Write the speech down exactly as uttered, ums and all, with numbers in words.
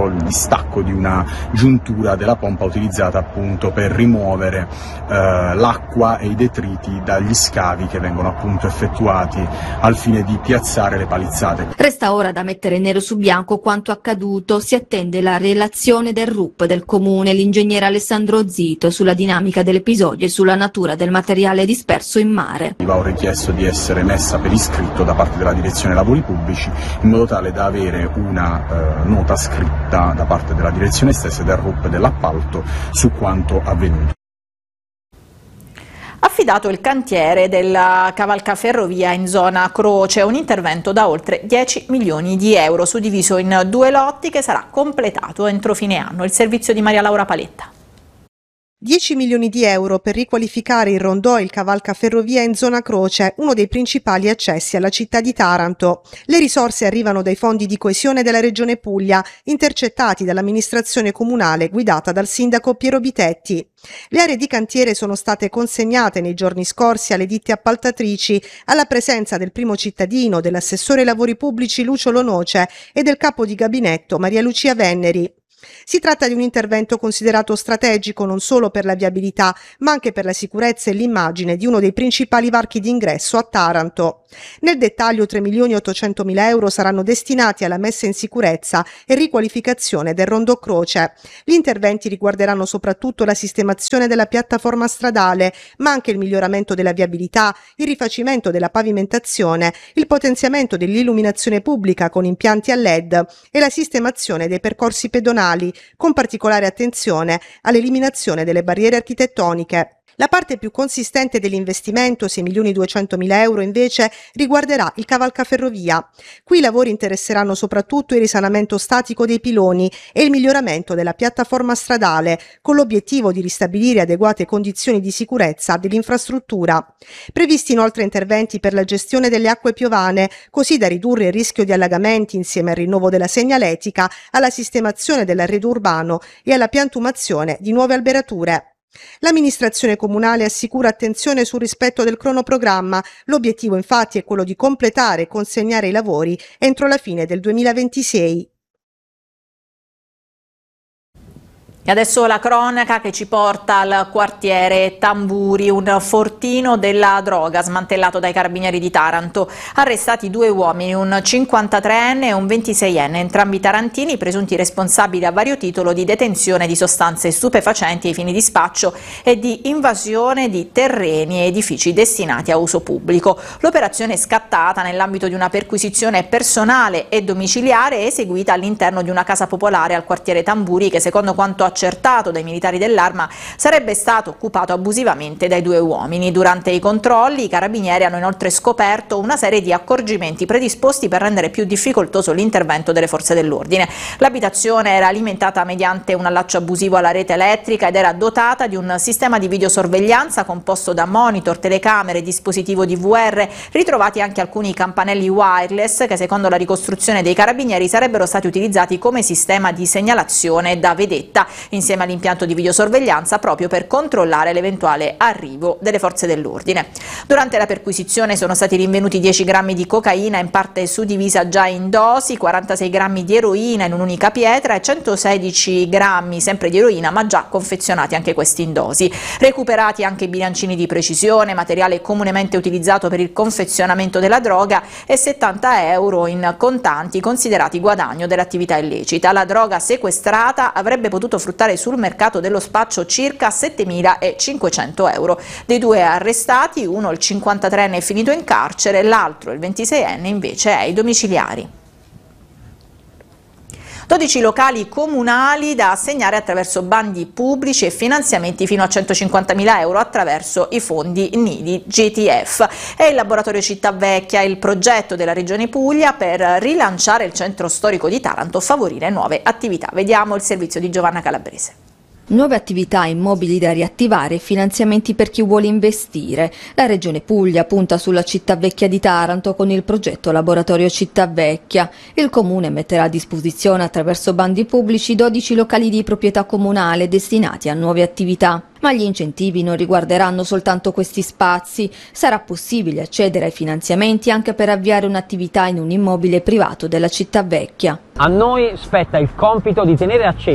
il distacco di una giuntura della pompa utilizzata appunto per rimuovere eh, l'acqua e i detriti dagli scavi che vengono appunto effettuati al fine di piazzare le palizzate. Resta ora da mettere nero su bianco quanto accaduto. Si attende la relazione del R U P del comune, l'ingegnere Alessandro Zito, sulla dinamica dell'episodio e sulla natura del materiale disperso in mare. Ho richiesto di essere messa per iscritto da parte della direzione lavori pubblici in modo tale da avere una eh, nota scritta da parte della direzione stessa e del R U P dell'appalto su quanto avvenuto. Affidato il cantiere della cavalcaferrovia in zona Croce, un intervento da oltre dieci milioni di euro suddiviso in due lotti che sarà completato entro fine anno. Il servizio di Maria Laura Paletta. dieci milioni di euro per riqualificare il rondò e il cavalcaferrovia in zona Croce, uno dei principali accessi alla città di Taranto. Le risorse arrivano dai fondi di coesione della Regione Puglia, intercettati dall'amministrazione comunale guidata dal sindaco Piero Bitetti. Le aree di cantiere sono state consegnate nei giorni scorsi alle ditte appaltatrici, alla presenza del primo cittadino, dell'assessore ai lavori pubblici Lucio Lonoce e del capo di gabinetto Maria Lucia Venneri. Si tratta di un intervento considerato strategico non solo per la viabilità, ma anche per la sicurezza e l'immagine di uno dei principali varchi d'ingresso a Taranto. Nel dettaglio tre milioni ottocentomila euro saranno destinati alla messa in sicurezza e riqualificazione del Rondo Croce. Gli interventi riguarderanno soprattutto la sistemazione della piattaforma stradale, ma anche il miglioramento della viabilità, il rifacimento della pavimentazione, il potenziamento dell'illuminazione pubblica con impianti a L E D e la sistemazione dei percorsi pedonali, con particolare attenzione all'eliminazione delle barriere architettoniche. La parte più consistente dell'investimento, sei milioni duecentomila euro, invece riguarderà il cavalcaferrovia. Qui i lavori interesseranno soprattutto il risanamento statico dei piloni e il miglioramento della piattaforma stradale, con l'obiettivo di ristabilire adeguate condizioni di sicurezza dell'infrastruttura. Previsti inoltre interventi per la gestione delle acque piovane, così da ridurre il rischio di allagamenti insieme al rinnovo della segnaletica, alla sistemazione dell'arredo urbano e alla piantumazione di nuove alberature. L'amministrazione comunale assicura attenzione sul rispetto del cronoprogramma. L'obiettivo infatti è quello di completare e consegnare i lavori entro la fine del duemilaventisei. E adesso la cronaca che ci porta al quartiere Tamburi, un fortino della droga smantellato dai carabinieri di Taranto. Arrestati due uomini, un cinquantatreenne e un ventiseienne, entrambi tarantini, presunti responsabili a vario titolo di detenzione di sostanze stupefacenti ai fini di spaccio e di invasione di terreni e edifici destinati a uso pubblico. L'operazione è scattata nell'ambito di una perquisizione personale e domiciliare eseguita all'interno di una casa popolare al quartiere Tamburi che, secondo quanto accertato dai militari dell'Arma, sarebbe stato occupato abusivamente dai due uomini. Durante i controlli i carabinieri hanno inoltre scoperto una serie di accorgimenti predisposti per rendere più difficoltoso l'intervento delle forze dell'ordine. L'abitazione era alimentata mediante un allaccio abusivo alla rete elettrica ed era dotata di un sistema di videosorveglianza composto da monitor, telecamere e dispositivo D V R, ritrovati anche alcuni campanelli wireless che, secondo la ricostruzione dei carabinieri, sarebbero stati utilizzati come sistema di segnalazione da vedetta, insieme all'impianto di videosorveglianza, proprio per controllare l'eventuale arrivo delle forze dell'ordine. Durante la perquisizione sono stati rinvenuti dieci grammi di cocaina, in parte suddivisa già in dosi, quarantasei grammi di eroina in un'unica pietra e centosedici grammi sempre di eroina, ma già confezionati anche questi in dosi. Recuperati anche bilancini di precisione, materiale comunemente utilizzato per il confezionamento della droga, e settanta euro in contanti considerati guadagno dell'attività illecita. La droga sequestrata avrebbe potuto fruttare sul mercato dello spaccio circa settemilacinquecento euro. Dei due arrestati, uno, il cinquantatreenne, è finito in carcere, l'altro, il ventiseienne, invece è ai domiciliari. dodici locali comunali da assegnare attraverso bandi pubblici e finanziamenti fino a centocinquantamila euro attraverso i fondi Nidi G T F. È il laboratorio Città Vecchia, il progetto della Regione Puglia per rilanciare il centro storico di Taranto, favorire nuove attività. Vediamo il servizio di Giovanna Calabrese. Nuove attività, immobili da riattivare e finanziamenti per chi vuole investire. La Regione Puglia punta sulla città vecchia di Taranto con il progetto Laboratorio Città Vecchia. Il Comune metterà a disposizione attraverso bandi pubblici dodici locali di proprietà comunale destinati a nuove attività. Ma gli incentivi non riguarderanno soltanto questi spazi. Sarà possibile accedere ai finanziamenti anche per avviare un'attività in un immobile privato della città vecchia. A noi spetta il compito di tenere acceso